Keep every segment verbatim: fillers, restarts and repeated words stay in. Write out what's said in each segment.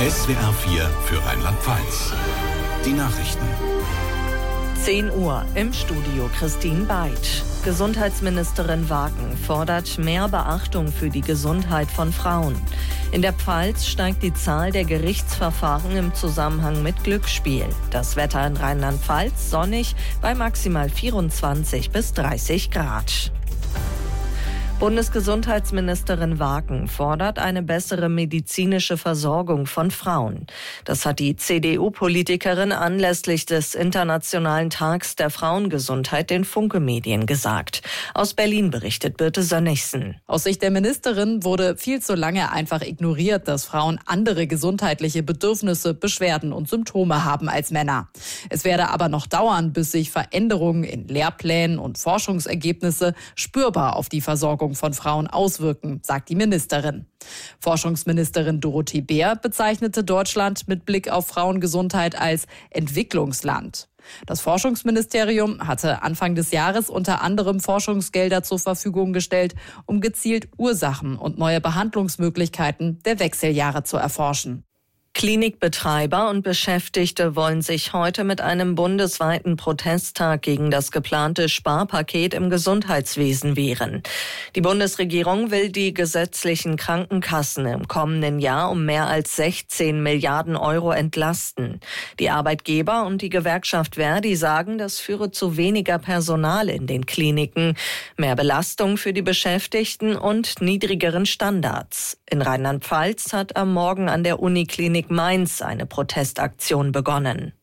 S W R vier für Rheinland-Pfalz. Die Nachrichten. zehn Uhr im Studio Christine Beid. Gesundheitsministerin Wagen fordert mehr Beachtung für die Gesundheit von Frauen. In der Pfalz steigt die Zahl der Gerichtsverfahren im Zusammenhang mit Glücksspiel. Das Wetter in Rheinland-Pfalz sonnig bei maximal vierundzwanzig bis dreißig Grad. Bundesgesundheitsministerin Wagen fordert eine bessere medizinische Versorgung von Frauen. Das hat die C D U-Politikerin anlässlich des Internationalen Tags der Frauengesundheit den Funke-Medien gesagt. Aus Berlin berichtet Birte Sönnigsen. Aus Sicht der Ministerin wurde viel zu lange einfach ignoriert, dass Frauen andere gesundheitliche Bedürfnisse, Beschwerden und Symptome haben als Männer. Es werde aber noch dauern, bis sich Veränderungen in Lehrplänen und Forschungsergebnisse spürbar auf die Versorgung von Frauen auswirken, sagt die Ministerin. Forschungsministerin Dorothee Bär bezeichnete Deutschland mit Blick auf Frauengesundheit als Entwicklungsland. Das Forschungsministerium hatte Anfang des Jahres unter anderem Forschungsgelder zur Verfügung gestellt, um gezielt Ursachen und neue Behandlungsmöglichkeiten der Wechseljahre zu erforschen. Klinikbetreiber und Beschäftigte wollen sich heute mit einem bundesweiten Protesttag gegen das geplante Sparpaket im Gesundheitswesen wehren. Die Bundesregierung will die gesetzlichen Krankenkassen im kommenden Jahr um mehr als sechzehn Milliarden Euro entlasten. Die Arbeitgeber und die Gewerkschaft Verdi sagen, das führe zu weniger Personal in den Kliniken, mehr Belastung für die Beschäftigten und niedrigeren Standards. In Rheinland-Pfalz hat am Morgen an der Uniklinik Mainz eine Protestaktion begonnen.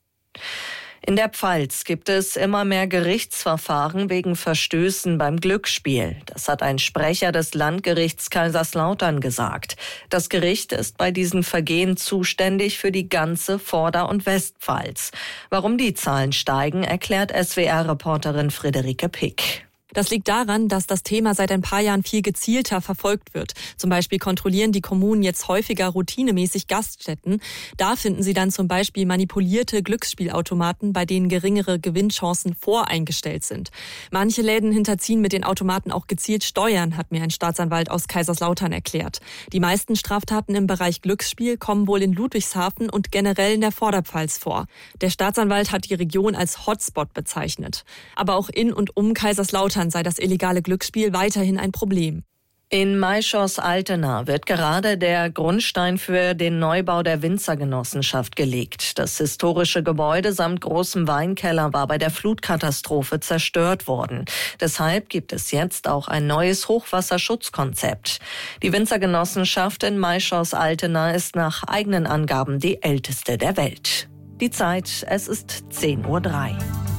In der Pfalz gibt es immer mehr Gerichtsverfahren wegen Verstößen beim Glücksspiel. Das hat ein Sprecher des Landgerichts Kaiserslautern gesagt. Das Gericht ist bei diesen Vergehen zuständig für die ganze Vorder- und Westpfalz. Warum die Zahlen steigen, erklärt S W R-Reporterin Friederike Pick. Das liegt daran, dass das Thema seit ein paar Jahren viel gezielter verfolgt wird. Zum Beispiel kontrollieren die Kommunen jetzt häufiger routinemäßig Gaststätten. Da finden sie dann zum Beispiel manipulierte Glücksspielautomaten, bei denen geringere Gewinnchancen voreingestellt sind. Manche Läden hinterziehen mit den Automaten auch gezielt Steuern, hat mir ein Staatsanwalt aus Kaiserslautern erklärt. Die meisten Straftaten im Bereich Glücksspiel kommen wohl in Ludwigshafen und generell in der Vorderpfalz vor. Der Staatsanwalt hat die Region als Hotspot bezeichnet. Aber auch in und um Kaiserslautern sei das illegale Glücksspiel weiterhin ein Problem. In Maischors-Altena wird gerade der Grundstein für den Neubau der Winzergenossenschaft gelegt. Das historische Gebäude samt großem Weinkeller war bei der Flutkatastrophe zerstört worden. Deshalb gibt es jetzt auch ein neues Hochwasserschutzkonzept. Die Winzergenossenschaft in Maischors-Altena ist nach eigenen Angaben die älteste der Welt. Die Zeit, es ist zehn Uhr drei.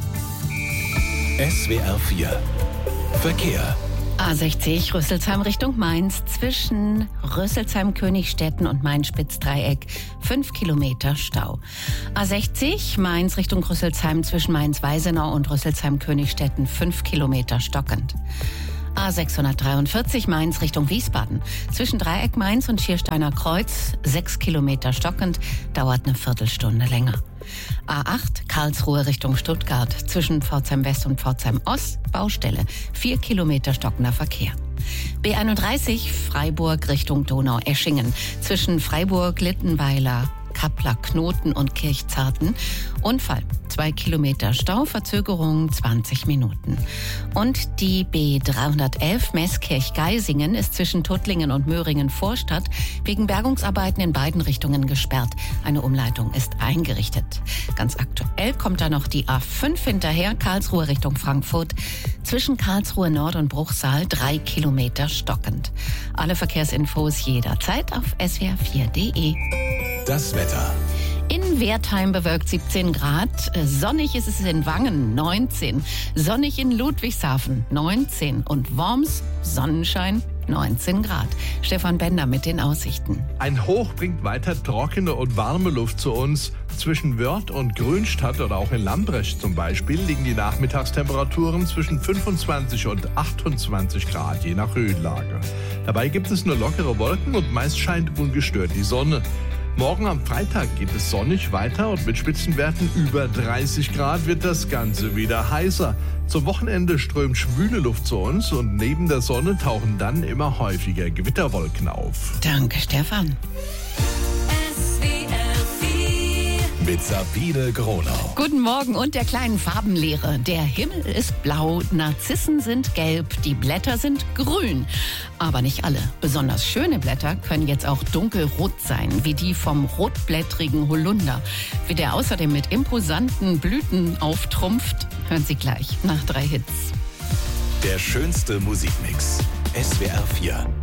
S W R vier Verkehr. A sechzig Rüsselsheim Richtung Mainz zwischen Rüsselsheim-Königstetten und Main-Spitz-Dreieck fünf Kilometer Stau. A sechzig Mainz Richtung Rüsselsheim zwischen Mainz-Weisenau und Rüsselsheim-Königstetten fünf Kilometer stockend. A sechshundertdreiundvierzig Mainz Richtung Wiesbaden zwischen Dreieck Mainz und Schiersteiner Kreuz sechs Kilometer stockend, dauert eine Viertelstunde länger. A acht Karlsruhe Richtung Stuttgart zwischen Pforzheim West und Pforzheim Ost Baustelle, vier Kilometer stockender Verkehr. B einunddreißig Freiburg Richtung Donaueschingen zwischen Freiburg, Littenweiler, Kappler, Knoten und Kirchzarten. Unfall, zwei Kilometer Stau, Verzögerung zwanzig Minuten. Und die B dreihundertelf Meßkirch-Geisingen ist zwischen Tuttlingen und Möhringen-Vorstadt wegen Bergungsarbeiten in beiden Richtungen gesperrt. Eine Umleitung ist eingerichtet. Ganz aktuell kommt da noch die A fünf hinterher, Karlsruhe Richtung Frankfurt. Zwischen Karlsruhe Nord und Bruchsal drei Kilometer stockend. Alle Verkehrsinfos jederzeit auf S W R vier Punkt de. Das Wetter. In Wertheim bewölkt siebzehn Grad, sonnig ist es in Wangen neunzehn, sonnig in Ludwigshafen neunzehn und Worms Sonnenschein neunzehn Grad. Stefan Bender mit den Aussichten. Ein Hoch bringt weiter trockene und warme Luft zu uns. Zwischen Wörth und Grünstadt oder auch in Lambrecht zum Beispiel liegen die Nachmittagstemperaturen zwischen fünfundzwanzig und achtundzwanzig Grad, je nach Höhenlage. Dabei gibt es nur lockere Wolken und meist scheint ungestört die Sonne. Morgen am Freitag geht es sonnig weiter und mit Spitzenwerten über dreißig Grad wird das Ganze wieder heißer. Zum Wochenende strömt schwüle Luft zu uns und neben der Sonne tauchen dann immer häufiger Gewitterwolken auf. Danke, Stefan. S W R mit Sabine Gronau. Guten Morgen und der kleinen Farbenlehre. Der Himmel ist blau, Narzissen sind gelb, die Blätter sind grün. Aber nicht alle. Besonders schöne Blätter können jetzt auch dunkelrot sein, wie die vom rotblättrigen Holunder. Wie der außerdem mit imposanten Blüten auftrumpft, hören Sie gleich nach drei Hits. Der schönste Musikmix. S W R vier.